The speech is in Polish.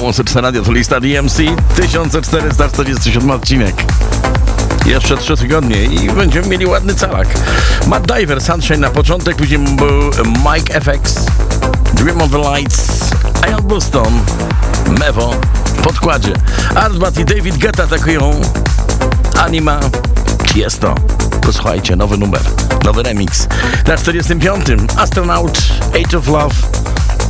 Muzyczne Radio, to lista DMC, 1447 odcinek. Jeszcze 3 tygodnie i będziemy mieli ładny calak. Matt Diver, Sunshine na początek, później był Mike FX, Dream of the Lights, Ian Buston, Mevo w podkładzie. Artbat i David Guetta atakują Anima, Tiesto. Posłuchajcie, nowy numer, nowy remix. Na 45. Astronaut, Age of Love,